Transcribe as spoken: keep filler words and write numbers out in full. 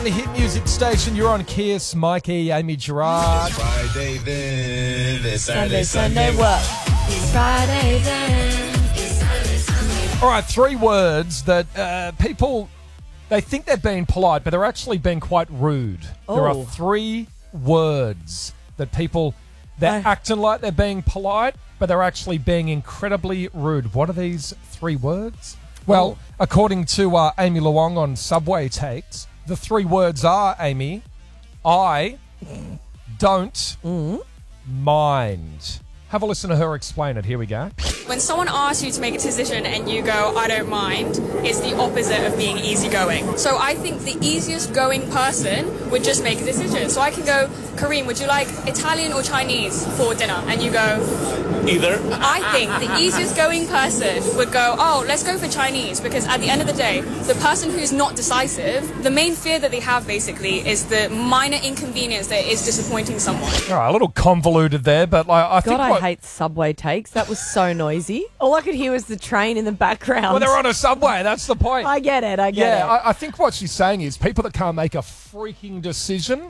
The hit music station, you're on Kiss, Mikey, Amy Gerard. It's Friday then, it's Sunday, Saturday, Sunday, what? It's Friday then. It's Sunday, Sunday. All right, three words that uh, people, they think they're being polite, but they're actually being quite rude. There are Oh. three words that people, they're I- acting like they're being polite, but they're actually being incredibly rude. What are these three words? Well, Oh. according to uh, Amy Luong on Subway Takes, the three words are, Amy, I don't mind. Have a listen to her explain it. Here we go. When someone asks you to make a decision and you go, I don't mind, it's the opposite of being easygoing. So I think the easiest going person would just make a decision. So I can go, Kareem, would you like Italian or Chinese for dinner? And you go, Either. I think the easiest going person would go, oh, let's go for Chinese, because at the end of the day, the person who's not decisive, the main fear that they have basically is the minor inconvenience that is disappointing someone. All right, a little convoluted there, but like, I think God, I what, hate Subway Takes. That was so noisy. All I could hear was the train in the background. well, they're on a subway. That's the point. I get it, I get yeah, it. I, I think what she's saying is people that can't make a freaking decision